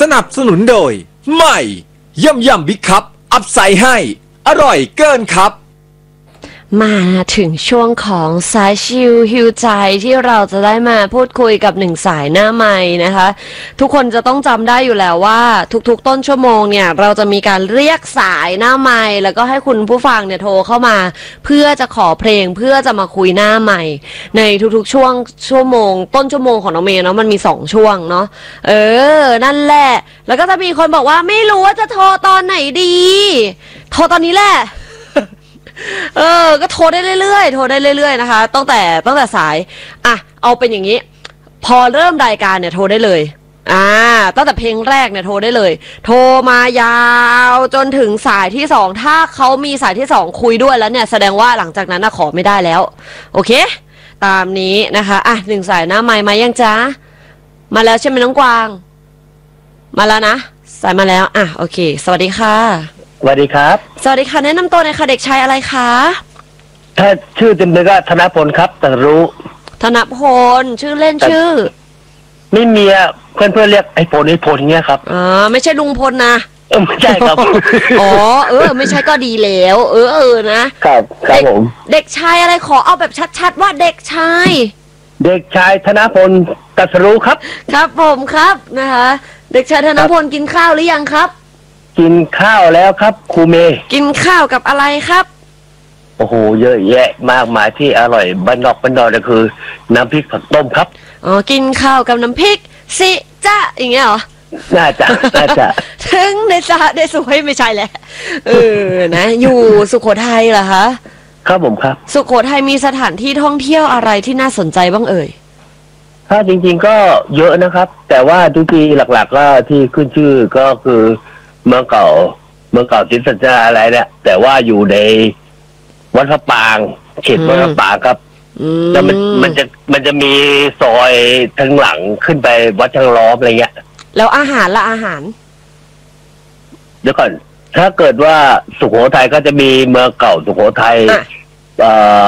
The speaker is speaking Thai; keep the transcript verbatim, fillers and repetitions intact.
นับสนุนโดยใหม่ย่ำย่ำบิ๊กคัพอัพไซด์ให้อร่อยเกินครับมาถึงช่วงของสายชิลฮิวใจที่เราจะได้มาพูดคุยกับหนึ่งสายหน้าใหม่นะคะทุกคนจะต้องจำได้อยู่แล้วว่าทุกๆต้นชั่วโมงเนี่ยเราจะมีการเรียกสายหน้าใหม่แล้วก็ให้คุณผู้ฟังเนี่ยโทรเข้ามาเพื่อจะขอเพลงเพื่อจะมาคุยหน้าใหม่ในทุกๆช่วงชั่วโมงต้นชั่วโมงของน้องเมย์เนาะมันมีสองช่วงเนาะเออนั่นแหละแล้วก็จะมีคนบอกว่าไม่รู้ว่าจะโทรตอนไหนดีโทรตอนนี้แหละเออก็โทรได้เรื่อยๆโทรได้เรื่อยๆนะคะตั้งแต่ตั้งแต่สายอ่ะเอาเป็นอย่างนี้พอเริ่มรายการเนี่ยโทรได้เลยอ่าตั้งแต่เพลงแรกเนี่ยโทรได้เลยโทรมายาวจนถึงสายที่สองถ้าเขามีสายที่สองคุยด้วยแล้วเนี่ยแสดงว่าหลังจากนั้นนะขอไม่ได้แล้วโอเคตามนี้นะคะอ่ะหนึ่งสายหน้าไมค์มายังจ๊ะมาแล้วใช่ไหมน้องกวางมาแล้วนะสายมาแล้วอ่ะโอเคสวัสดีค่ะสวัสดีครับสวัสดีค่ะแนะนำตัวหน่อยค่ะเด็กชายอะไรคะถ้าชื่อเต็มเลยก็ธนพลครับแต่รู้ธนพลชื่อเล่นชื่อไม่มีเพื่อนเพื่อนเรียกไอ้พลไอ้พลอย่างเงี้ยครับอ๋อไม่ใช่ลุงพลนะเออไม่ใช่ครับอ๋อเออไม่ใช่ก็ดีแล้วเออเออนะครับครับผมเด็กชายอะไรขอเอาแบบชัดๆว่าเด็กชายเด็กชายธนพลตัสรู้ครับครับผมครับนะคะเด็กชายธนพลกินข้าวหรือยังครับกินข้าวแล้วครับครูเมย์กินข้าวกับอะไรครับโอ้โหเยอะแยะมากมายที่อร่อยบ้านนอกบ้านนอกก็คือน้ำพริกผักต้มครับอ๋อกินข้าวกับน้ำพริกสิจ้าอย่างเงี้ยเหรอน่าจะน่าจะถึงได้จ้าได้สวยไม่ใช่แหละเออนะอยู่สุโขทัยเหรอคะครับผมครับสุโขทัยมีสถานที่ท่องเที่ยวอะไรที่น่าสนใจบ้างเอ่ยถ้าจริงๆก็เยอะนะครับแต่ว่าทุกทีหลักๆก็ที่ขึ้นชื่อก็คือเมืองเก่าเมืองเก่าศรีสัชนาอะไรเนี่ยแต่ว่าอยู่ในวัดพระปางเขตวัดพระปางครับแล้วมันมันจะมันจะมีซอยทางหลังขึ้นไปวัดช่างล้อมอะไรเงี้ยแล้วอาหารละอาหารเดี๋ยวก่อนถ้าเกิดว่าสุโขทัยก็จะมีเมืองเก่าสุโขทัยเอ่อ